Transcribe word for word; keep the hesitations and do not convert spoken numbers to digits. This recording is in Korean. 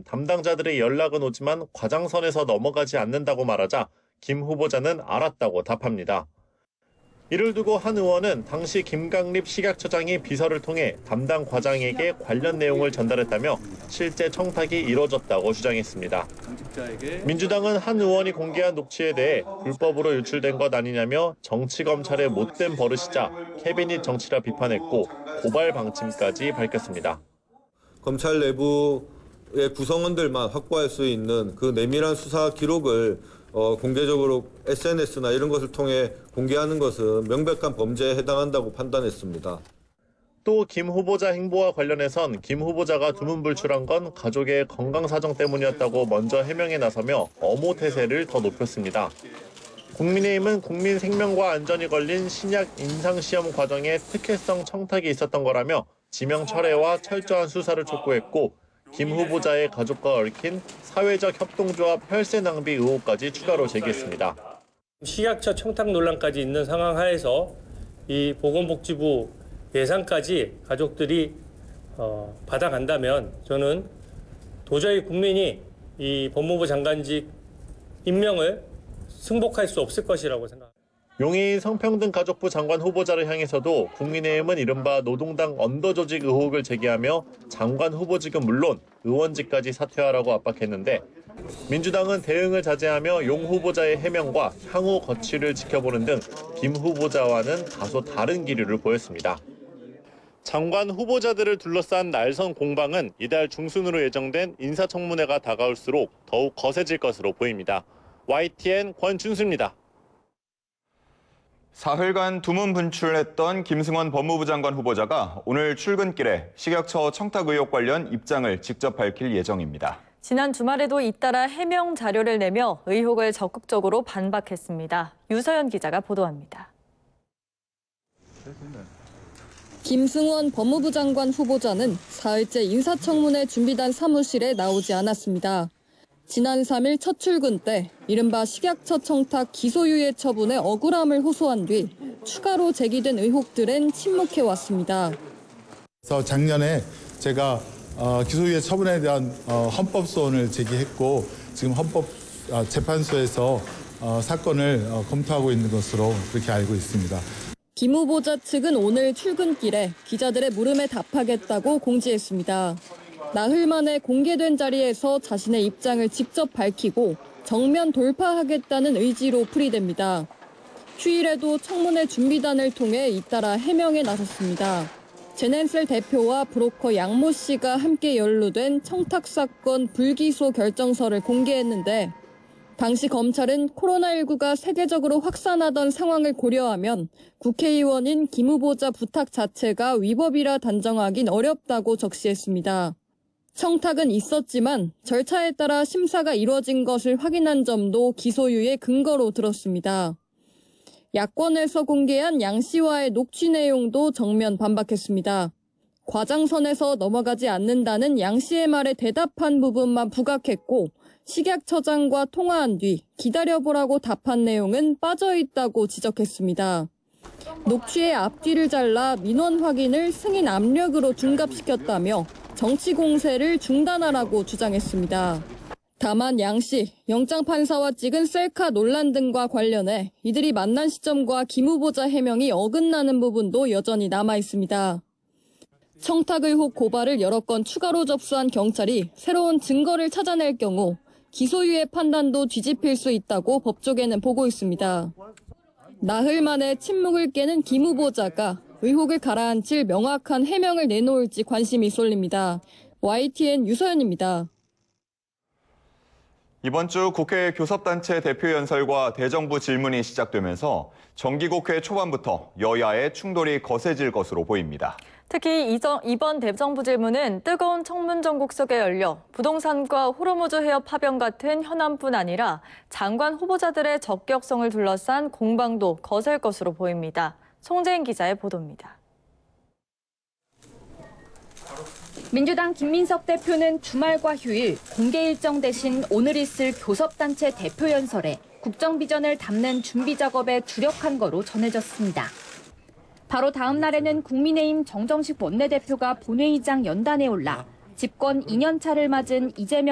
담당자들의 연락은 오지만 과장선에서 넘어가지 않는다고 말하자 김 후보자는 알았다고 답합니다. 이를 두고 한 의원은 당시 김강립 식약처장이 비서를 통해 담당 과장에게 관련 내용을 전달했다며 실제 청탁이 이뤄졌다고 주장했습니다. 민주당은 한 의원이 공개한 녹취에 대해 불법으로 유출된 것 아니냐며 정치검찰의 못된 버릇이자 캐비닛 정치라 비판했고 고발 방침까지 밝혔습니다. 검찰 내부의 구성원들만 확보할 수 있는 그 내밀한 수사 기록을 어, 공개적으로 에스엔에스나 이런 것을 통해 공개하는 것은 명백한 범죄에 해당한다고 판단했습니다. 또 김 후보자 행보와 관련해선 김 후보자가 두문불출한 건 가족의 건강 사정 때문이었다고 먼저 해명에 나서며 엄호 태세를 더 높였습니다. 국민의힘은 국민 생명과 안전이 걸린 신약 임상시험 과정에 특혜성 청탁이 있었던 거라며 지명 철회와 철저한 수사를 촉구했고 김 후보자의 가족과 얽힌 사회적 협동조합 혈세 낭비 의혹까지 추가로 제기했습니다. 식약처 청탁 논란까지 있는 상황 하에서 이 보건복지부 예산까지 가족들이 어, 받아간다면 저는 도저히 국민이 이 법무부 장관직 임명을 승복할 수 없을 것이라고 생각합니다. 용해인 성평등가족부 장관 후보자를 향해서도 국민의힘은 이른바 노동당 언더조직 의혹을 제기하며 장관 후보직은 물론 의원직까지 사퇴하라고 압박했는데 민주당은 대응을 자제하며 용 후보자의 해명과 향후 거취를 지켜보는 등 김 후보자와는 다소 다른 기류를 보였습니다. 장관 후보자들을 둘러싼 날선 공방은 이달 중순으로 예정된 인사청문회가 다가올수록 더욱 거세질 것으로 보입니다. 와이티엔 권준수입니다. 사흘간 두문분출했던 김승원 법무부 장관 후보자가 오늘 출근길에 식약처 청탁 의혹 관련 입장을 직접 밝힐 예정입니다. 지난 주말에도 잇따라 해명 자료를 내며 의혹을 적극적으로 반박했습니다. 유서연 기자가 보도합니다. 김승원 법무부 장관 후보자는 사흘째 인사청문회 준비단 사무실에 나오지 않았습니다. 지난 삼 일 첫 출근 때 이른바 식약처 청탁 기소유예 처분에 억울함을 호소한 뒤 추가로 제기된 의혹들은 침묵해왔습니다. 그래서 작년에 제가 기소유예 처분에 대한 헌법소원을 제기했고 지금 헌법재판소에서 사건을 검토하고 있는 것으로 그렇게 알고 있습니다. 김 후보자 측은 오늘 출근길에 기자들의 물음에 답하겠다고 공지했습니다. 나흘 만에 공개된 자리에서 자신의 입장을 직접 밝히고 정면 돌파하겠다는 의지로 풀이됩니다. 휴일에도 청문회 준비단을 통해 잇따라 해명에 나섰습니다. 제넨셀 대표와 브로커 양모 씨가 함께 연루된 청탁 사건 불기소 결정서를 공개했는데 당시 검찰은 코로나십구가 세계적으로 확산하던 상황을 고려하면 국회의원인 김 후보자 부탁 자체가 위법이라 단정하긴 어렵다고 적시했습니다. 청탁은 있었지만 절차에 따라 심사가 이루어진 것을 확인한 점도 기소유예 근거로 들었습니다. 야권에서 공개한 양 씨와의 녹취 내용도 정면 반박했습니다. 과장선에서 넘어가지 않는다는 양 씨의 말에 대답한 부분만 부각했고 식약처장과 통화한 뒤 기다려보라고 답한 내용은 빠져있다고 지적했습니다. 녹취의 앞뒤를 잘라 민원 확인을 승인 압력으로 둔갑시켰다며 정치 공세를 중단하라고 주장했습니다. 다만 양 씨, 영장판사와 찍은 셀카 논란 등과 관련해 이들이 만난 시점과 김 후보자 해명이 어긋나는 부분도 여전히 남아있습니다. 청탁 의혹 고발을 여러 건 추가로 접수한 경찰이 새로운 증거를 찾아낼 경우 기소유예 판단도 뒤집힐 수 있다고 법조계는 보고 있습니다. 나흘 만에 침묵을 깨는 김 후보자가 의혹을 가라앉힐 명확한 해명을 내놓을지 관심이 쏠립니다. 와이티엔 유서연입니다. 이번 주 국회 교섭단체 대표연설과 대정부 질문이 시작되면서 정기국회 초반부터 여야의 충돌이 거세질 것으로 보입니다. 특히 이번 대정부 질문은 뜨거운 청문 전국 속에 열려 부동산과 호르무즈 해협 파병 같은 현안뿐 아니라 장관 후보자들의 적격성을 둘러싼 공방도 거셀 것으로 보입니다. 송재인 기자의 보도입니다. 민주당 김민석 대표는 주말과 휴일 공개 일정 대신 오늘 있을 교섭단체 대표연설에 국정 비전을 담는 준비 작업에 주력한 거로 전해졌습니다. 바로 다음 날에는 국민의힘 정정식 원내대표가 본회의장 연단에 올라 집권 이 년 차를 맞은 이재명